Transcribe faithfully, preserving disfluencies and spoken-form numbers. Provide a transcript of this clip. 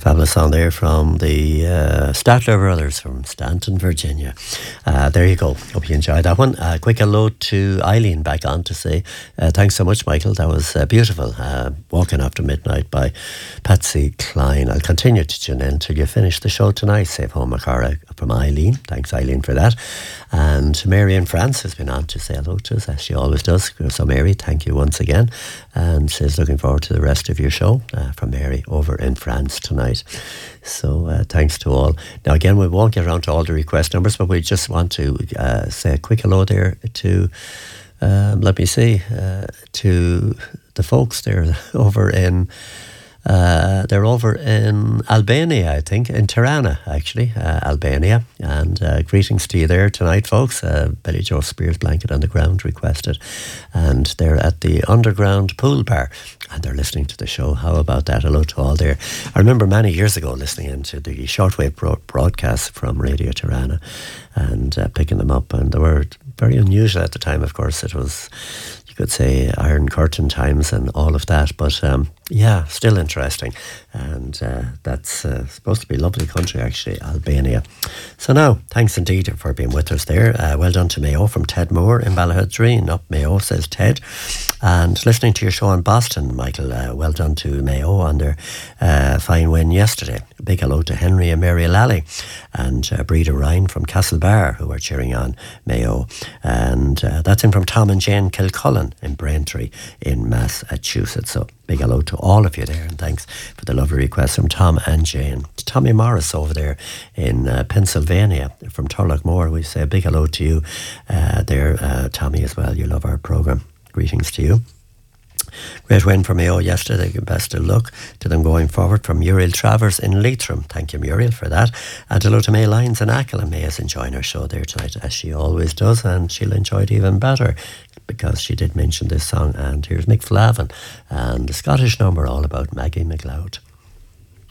Fabulous song there from the uh, Statler Brothers from Stanton, Virginia. Uh, there you go. Hope you enjoyed that one. Uh, quick hello to Eileen back on to say uh, thanks so much, Michael. That was uh, beautiful. Uh, Walking After Midnight by Patsy Cline. I'll continue to tune in until you finish the show tonight. Safe home, Macara from Eileen. Thanks, Eileen, for that. And Mary in France has been on to say hello to us, as she always does. So, Mary, thank you once again. And says looking forward to the rest of your show uh, from Mary over in France tonight. So uh, thanks to all. Now again, we won't get around to all the request numbers, but we just want to uh, say a quick hello there to, um, let me see, uh, to the folks there over in, uh, they're over in Albania, I think, in Tirana, actually, uh, Albania. And uh, greetings to you there tonight, folks. Uh, Billy Joe Spears Blanket on the Ground requested. And they're at the Underground Pool Bar. And they're listening to the show. How about that? Hello to all there. I remember many years ago listening into the shortwave bro- broadcasts from Radio Tirana and uh, picking them up. And they were very unusual at the time, of course. It was, you could say, Iron Curtain times and all of that. But um, yeah, still interesting. And uh, that's uh, supposed to be a lovely country, actually, Albania. So now, thanks indeed for being with us there. Uh, well done to Mayo from Ted Moore in Ballahadreen. Up Mayo, says Ted. And listening to your show in Boston, Michael, uh, well done to Mayo on their uh, fine win yesterday. A big hello to Henry and Mary Lally and uh, Breda Ryan from Castlebar, who are cheering on Mayo. And uh, that's in from Tom and Jane Kilcullen in Braintree in Massachusetts. So big hello to all of you there, and thanks for the lovely request from Tom and Jane. To Tommy Morris over there in uh, Pennsylvania from Turlough, we say a big hello to you uh, there, uh, Tommy, as well. You love our programme. Greetings to you. Great win for Mayo yesterday. Best of luck to them going forward from Muriel Travers in Leitrim. Thank you, Muriel, for that. And hello to May Lyons in Achill. And May is enjoying our show there tonight, as she always does, and she'll enjoy it even better because she did mention this song. And here's Mick Flavin and the Scottish number all about Maggie MacLeod.